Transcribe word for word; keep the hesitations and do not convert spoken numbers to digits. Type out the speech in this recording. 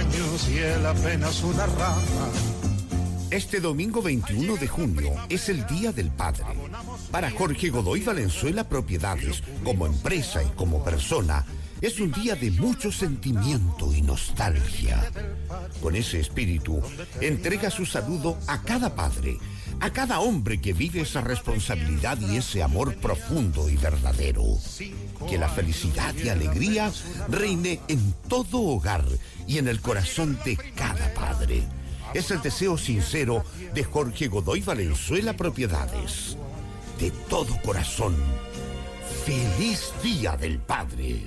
años y él apenas una rama. Este domingo veintiuno de junio es el Día del Padre. Para Jorge Godoy Valenzuela Propiedades, como empresa y como persona, es un día de mucho sentimiento y nostalgia. Con ese espíritu, entrega su saludo a cada padre, a cada hombre que vive esa responsabilidad y ese amor profundo y verdadero. Que la felicidad y alegría reine en todo hogar y en el corazón de cada padre. Es el deseo sincero de Jorge Godoy Valenzuela Propiedades. De todo corazón, ¡feliz Día del Padre!